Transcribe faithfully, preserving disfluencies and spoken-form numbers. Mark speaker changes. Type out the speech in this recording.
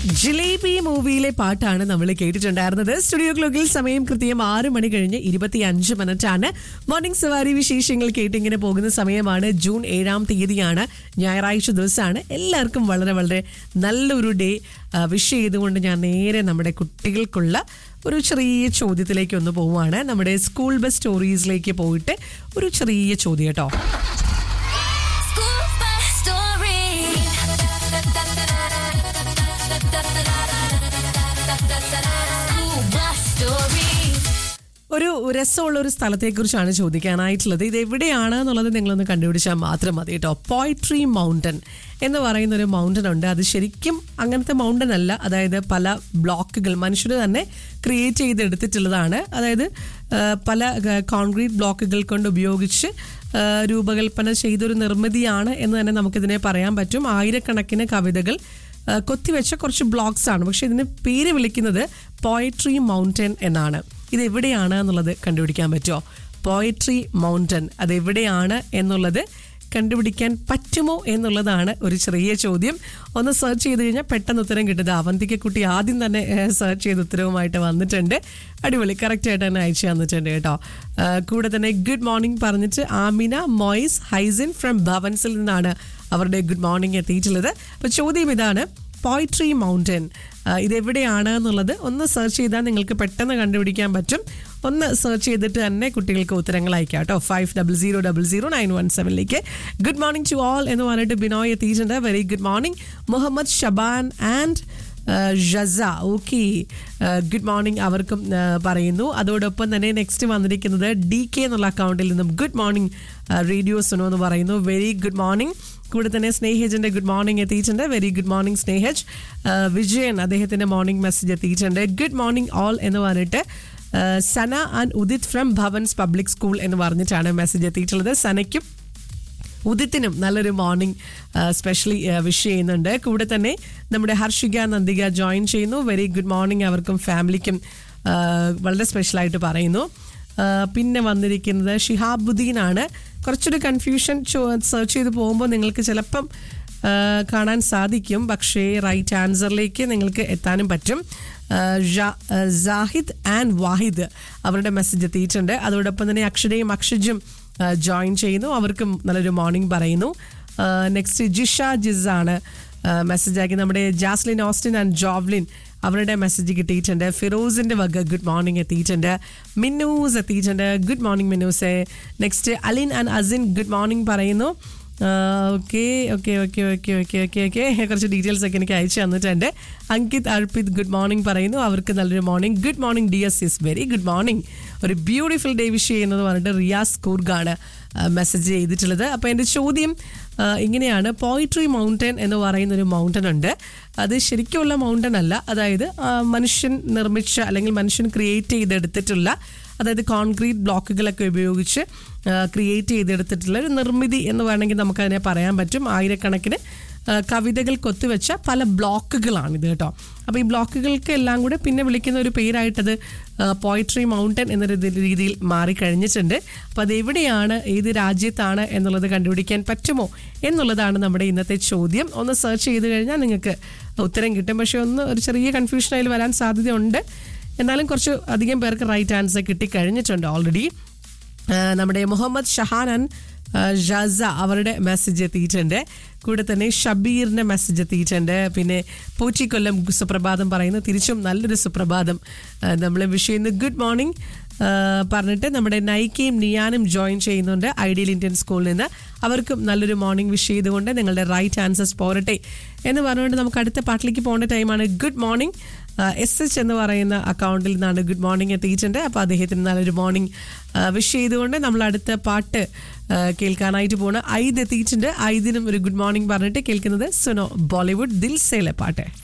Speaker 1: ജിലേബി മൂവിയിലെ പാട്ടാണ് നമ്മൾ കേട്ടിട്ടുണ്ടായിരുന്നത്. സ്റ്റുഡിയോ ക്ലോക്കിൽ സമയം കൃത്യം ആറ് മണി കഴിഞ്ഞ് ഇരുപത്തി അഞ്ച് മിനിറ്റ് ആണ്. മോർണിംഗ് സവാരി വിശേഷങ്ങൾ കേട്ടിങ്ങനെ പോകുന്ന സമയമാണ്. ജൂൺ ഏഴാം തീയതിയാണ്, ഞായറാഴ്ച ദിവസമാണ്. എല്ലാവർക്കും വളരെ വളരെ നല്ലൊരു ഡേ വിഷ് ചെയ്തുകൊണ്ട് ഞാൻ നേരെ നമ്മുടെ കുട്ടികൾക്കുള്ള ഒരു ചെറിയ ചോദ്യത്തിലേക്ക് ഒന്ന് പോവുകയാണ്. നമ്മുടെ സ്കൂൾ ബസ് സ്റ്റോറീസിലേക്ക് പോയിട്ട് ഒരു ചെറിയ ചോദ്യം കേട്ടോ. ഒരു രസമുള്ള ഒരു സ്ഥലത്തെക്കുറിച്ചാണ് ചോദിക്കാനായിട്ടുള്ളത്. ഇത് എവിടെയാണ് എന്നുള്ളത് നിങ്ങളൊന്ന് കണ്ടുപിടിച്ചാൽ മാത്രം മതി കേട്ടോ. പോയട്രി മൗണ്ടൻ എന്ന് പറയുന്ന ഒരു മൗണ്ടൻ ഉണ്ട്. അത് ശരിക്കും അങ്ങനത്തെ മൗണ്ടൻ അല്ല. അതായത് പല ബ്ലോക്കുകൾ മനുഷ്യർ തന്നെ ക്രിയേറ്റ് ചെയ്തെടുത്തിട്ടുള്ളതാണ്. അതായത് പല കോൺക്രീറ്റ് ബ്ലോക്കുകൾ കൊണ്ട് ഉപയോഗിച്ച് രൂപകൽപ്പന ചെയ്തൊരു നിർമ്മിതിയാണ് എന്ന് തന്നെ നമുക്കിതിനെ പറയാൻ പറ്റും. ആയിരക്കണക്കിന് കവിതകൾ കൊത്തിവെച്ച കുറച്ച് ബ്ലോക്സ് ആണ്. പക്ഷെ ഇതിന് പേര് വിളിക്കുന്നത് പോയട്രി മൗണ്ടൻ എന്നാണ്. ഇത് എവിടെയാണ് എന്നുള്ളത് കണ്ടുപിടിക്കാൻ പറ്റുമോ? പോയട്രി മൗണ്ടൻ അതെവിടെയാണ് എന്നുള്ളത് കണ്ടുപിടിക്കാൻ പറ്റുമോ എന്നുള്ളതാണ് ഒരു ചെറിയ ചോദ്യം. ഒന്ന് സെർച്ച് ചെയ്ത് കഴിഞ്ഞാൽ പെട്ടെന്ന് ഉത്തരം കിട്ടുന്നത്. അവന്തിക്കുട്ടി ആദ്യം തന്നെ സെർച്ച് ചെയ്ത് ഉത്തരവുമായിട്ട് വന്നിട്ടുണ്ട്. അടിപൊളി, കറക്റ്റ് ആയിട്ട് തന്നെ അയച്ചു തന്നിട്ടുണ്ട് കേട്ടോ. കൂടെ തന്നെ ഗുഡ് മോർണിംഗ് പറഞ്ഞിട്ട് ആമിന മോയിസ് ഹൈസിൻ ഫ്രം ഭവൻസിൽ നിന്നാണ് അവരുടെ ഗുഡ് മോർണിംഗ് എത്തിയിട്ടുള്ളത്. അപ്പോൾ ചോദ്യം ഇതാണ്, പോയട്രി മൗണ്ടൻ ഇതെവിടെയാണ് എന്നുള്ളത് ഒന്ന് സെർച്ച് ചെയ്താൽ നിങ്ങൾക്ക് പെട്ടെന്ന് കണ്ടുപിടിക്കാൻ പറ്റും. ഒന്ന് സെർച്ച് ചെയ്തിട്ട് തന്നെ കുട്ടികൾക്ക് ഉത്തരങ്ങൾ അയക്കാം കേട്ടോ. Five double zero double zero nine one സെവനിലേക്ക്. Good morning to all എന്ന് പറഞ്ഞിട്ട് ബിനോയ് എത്തിയിട്ടുണ്ട്. Very good morning. Muhammad Shaban and ജസ, okay, good morning അവർക്കും പറയുന്നു. അതോടൊപ്പം തന്നെ നെക്സ്റ്റ് വന്നിരിക്കുന്നത് ഡി കെ എന്നുള്ള അക്കൗണ്ടിൽ നിന്നും ഗുഡ് മോർണിംഗ് റേഡിയോ സുനോ എന്ന് പറയുന്നു. Very good morning. കൂടെ തന്നെ സ്നേഹജിന്റെ ഗുഡ് മോർണിംഗ് എത്തിയിട്ടുണ്ട്. Very good morning Snehaj. Vijayan അദ്ദേഹത്തിന്റെ മോർണിംഗ് മെസ്സേജ് എത്തിയിട്ടുണ്ട്. ഗുഡ് മോർണിംഗ് ഓൾ എന്ന് പറഞ്ഞിട്ട് സന and Udit from Bhavan's public school എന്ന് പറഞ്ഞിട്ടാണ് മെസ്സേജ് എത്തിയിട്ടുള്ളത്. സനയ്ക്കും ഉദിത്തിനും നല്ലൊരു മോർണിംഗ് സ്പെഷ്യലി വിഷ് ചെയ്യുന്നുണ്ട്. കൂടെ തന്നെ നമ്മുടെ ഹർഷിക നന്ദിക ജോയിൻ ചെയ്യുന്നു. വെരി ഗുഡ് മോർണിംഗ് അവർക്കും ഫാമിലിക്കും വളരെ സ്പെഷ്യലായിട്ട് പറയുന്നു. പിന്നെ വന്നിരിക്കുന്നത് ഷിഹാബുദ്ദീനാണ്. കുറച്ചൊരു കൺഫ്യൂഷൻ സെർച്ച് ചെയ്ത് പോകുമ്പോൾ നിങ്ങൾക്ക് ചിലപ്പം കാണാൻ സാധിക്കും. പക്ഷേ റൈറ്റ് ആൻസറിലേക്ക് നിങ്ങൾക്ക് എത്താനും പറ്റും. ജാഹിദ് ആൻഡ് വാഹിദ് അവരുടെ മെസ്സേജ് എത്തിയിട്ടുണ്ട്. അതോടൊപ്പം തന്നെ അക്ഷരയും അക്ഷജും ജോയിൻ ചെയ്യുന്നു. അവർക്കും നല്ലൊരു മോർണിംഗ് പറയുന്നു. നെക്സ്റ്റ് ജിഷ ജിസ് ആണ് മെസ്സേജ് ആക്കി. നമ്മുടെ ജാസ്ലിൻ ഓസ്റ്റിൻ ആൻഡ് ജോവ്ലിൻ അവരുടെ മെസ്സേജ് കിട്ടിയിട്ടുണ്ട്. ഫിറോസിന്റെ വക ഗുഡ് മോർണിംഗ് എത്തിയിട്ടുണ്ട്. മിന്നൂസ് എത്തിയിട്ടുണ്ട്. Good morning മിന്നൂസെ. Next Alin and Asin good morning പറയുന്നു. Okay okay okay okay okay okay okay കുറച്ച് ഡീറ്റെയിൽസ് ഒക്കെ എനിക്ക് അയച്ചു തന്നിട്ടുണ്ട്. അങ്കിത് അർപ്പിത് ഗുഡ് മോർണിംഗ് പറയുന്നു. അവർക്ക് നല്ലൊരു morning. Good morning D S is very good morning. ഒരു ബ്യൂട്ടിഫുൾ ഡേ വിഷ് ചെയ്യുന്നത് പറഞ്ഞിട്ട് റിയാസ് കൂർഗാണ് മെസ്സേജ് ചെയ്തിട്ടുള്ളത്. അപ്പോൾ എൻ്റെ ചോദ്യം ഇങ്ങനെയാണ്, പോയിട്രി മൗണ്ടൻ എന്ന് പറയുന്നൊരു മൗണ്ടൻ ഉണ്ട്. അത് ശരിക്കുള്ള മൗണ്ടൻ അല്ല. അതായത് മനുഷ്യൻ നിർമ്മിച്ച അല്ലെങ്കിൽ മനുഷ്യൻ ക്രിയേറ്റ് ചെയ്തെടുത്തിട്ടുള്ള, അതായത് കോൺക്രീറ്റ് ബ്ലോക്കുകളൊക്കെ ഉപയോഗിച്ച് ക്രിയേറ്റ് ചെയ്തെടുത്തിട്ടുള്ള ഒരു നിർമ്മിതി എന്ന് വേണമെങ്കിൽ നമുക്കതിനെ പറയാൻ പറ്റും. ആയിരക്കണക്കിന് കവിതകൾ കൊത്തുവെച്ച പല ബ്ലോക്കുകളാണിത് കേട്ടോ. അപ്പോൾ ഈ ബ്ലോക്കുകൾക്ക് എല്ലാം കൂടെ പിന്നെ വിളിക്കുന്ന ഒരു പേരായിട്ടത് പോയട്രി മൗണ്ടൻ എന്നൊരു രീതിയിൽ മാറിക്കഴിഞ്ഞിട്ടുണ്ട്. അപ്പോൾ അതെവിടെയാണ്, ഏത് രാജ്യത്താണ് എന്നുള്ളത് കണ്ടുപിടിക്കാൻ പറ്റുമോ എന്നുള്ളതാണ് നമ്മുടെ ഇന്നത്തെ ചോദ്യം. ഒന്ന് സെർച്ച് ചെയ്ത് കഴിഞ്ഞാൽ നിങ്ങൾക്ക് ഉത്തരം കിട്ടും. പക്ഷേ ഒന്ന് ഒരു ചെറിയ കൺഫ്യൂഷൻ അതിൽ വരാൻ സാധ്യതയുണ്ട്. എന്നാലും കുറച്ച് അധികം പേർക്ക് റൈറ്റ് ആൻസർ കിട്ടിക്കഴിഞ്ഞിട്ടുണ്ട് ഓൾറെഡി. നമ്മുടെ മുഹമ്മദ് ഷഹാൻ ആൻഡ് ജസ അവരുടെ മെസ്സേജ് എത്തിയിട്ടുണ്ട്. കൂടെ തന്നെ ഷബീറിൻ്റെ മെസ്സേജ് എത്തിയിട്ടുണ്ട്. പിന്നെ പോച്ചിക്കൊല്ലം സുപ്രഭാതം പറയുന്നു. തിരിച്ചും നല്ലൊരു സുപ്രഭാതം നമ്മൾ വിഷ് ചെയ്യുന്നു. ഗുഡ് മോർണിംഗ് പറഞ്ഞിട്ട് നമ്മുടെ നൈക്കയും നിയാനും ജോയിൻ ചെയ്യുന്നുണ്ട് ഐഡിയൽ ഇന്ത്യൻ സ്കൂളിൽ നിന്ന്. അവർക്കും നല്ലൊരു മോർണിംഗ് വിഷ് ചെയ്തുകൊണ്ട് നിങ്ങളുടെ റൈറ്റ് ആൻസേഴ്സ് പോരട്ടെ എന്ന് പറഞ്ഞുകൊണ്ട് നമുക്ക് അടുത്ത പാട്ടിലേക്ക് പോകേണ്ട ടൈമാണ്. ഗുഡ് മോർണിംഗ് എസ് എച്ച് എന്ന് പറയുന്ന അക്കൗണ്ടിൽ നിന്നാണ് ഗുഡ് മോർണിംഗ് എത്തിയിട്ടുണ്ട്. അപ്പോൾ അദ്ദേഹത്തിന് നല്ലൊരു മോർണിംഗ് വിഷ് ചെയ്തുകൊണ്ട് നമ്മൾ അടുത്ത പാട്ട് കേൾക്കാനായിട്ട് പോകുന്ന ഐദ് എത്തിയിട്ടുണ്ട്. ഐദിനും ഒരു ഗുഡ് മോർണിംഗ് പറഞ്ഞിട്ട് കേൾക്കുന്നത് സുനോ ബോളിവുഡ് ദിൽ സേലെ പാട്ട്.